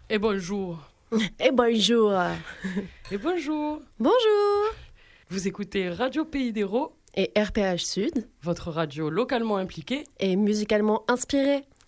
Et bonjour. Et bonjour. Et bonjour. Bonjour. Vous écoutez Radio Pays d'Hérault Et RPH Sud. Votre radio localement impliquée Et musicalement inspirée.